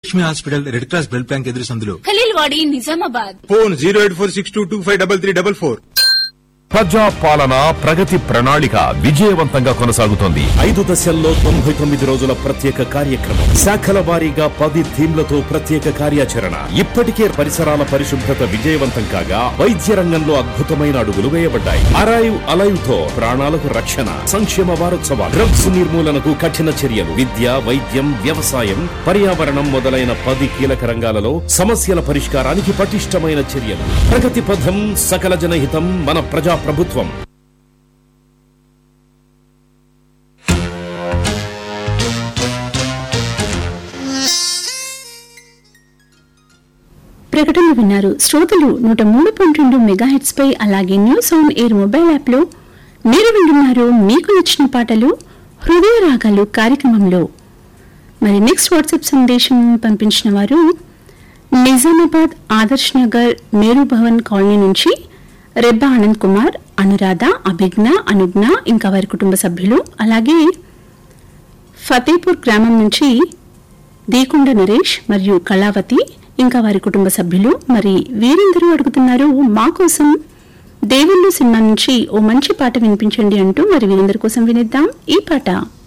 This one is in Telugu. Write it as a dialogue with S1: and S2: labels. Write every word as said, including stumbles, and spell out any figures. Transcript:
S1: Lakshmi hospital red cross blood bank ఎదురు సందులో
S2: Khaleelwadi Nizamabad.
S1: Phone zero eight four six two two five double three double four.
S3: ప్రజా పాలన ప్రగతి ప్రణాళిక విజయవంతంగా కొనసాగుతోంది.
S4: ఐదు దశల్లో తొంభై తొమ్మిది రోజుల ప్రత్యేక కార్యక్రమం, శాఖల వారీగా పది థీమ్లతో ప్రత్యేక కార్యాచరణ. ఇప్పటికే పరిసరాల పరిశుభ్రత విజయవంతం కాగా వైద్య రంగంలో అద్భుతమైన అడుగులు వేయబడ్డాయి. అరైవ్ అలైవ్ తో ప్రాణాలకు రక్షణ. సంక్షేమ వారోత్సవాలు, డ్రగ్స్ నిర్మూలనకు కఠిన చర్యలు, విద్య, వైద్యం, వ్యవసాయం, పర్యావరణం మొదలైన పది కీలక రంగాలలో సమస్యల పరిష్కారానికి పటిష్టమైన చర్యలు. ప్రగతి పథం, సకల జనహితం, మన ప్రజా ప్రభుత్వం.
S5: ప్రకటనలు విన్నారు. శ్రోతలు నూట మూడు పాయింట్ రెండు మెగాహెట్స్ పై అలాగే news on air mobile app లో మీరు వింటున్నారు మీకు నచ్చిన పాటలు హృదయ రాగాలు కార్యక్రమంలో. మరి నెక్స్ట్ వాట్సాప్ సందేశం పంపించిన వారు నిజామాబాద్ ఆదర్శ్ నగర్ మేరు భవన్ కాలనీ నుంచి రెబ్బా ఆనంద్ కుమార్, అనురాధ, అభిజ్ఞ, అనుజ్ఞ ఇంకా వారి కుటుంబ సభ్యులు, అలాగే ఫతేపూర్ గ్రామం నుంచి దీకొండ నరేష్ మరియు కళావతి ఇంకా వారి కుటుంబ సభ్యులు. మరి వీరందరూ అడుగుతున్నారు మా కోసం దేవుళ్ళు సినిమా నుంచి ఓ మంచి పాట వినిపించండి అంటూ. మరి వీరందరి కోసం వినిద్దాం ఈ పాట.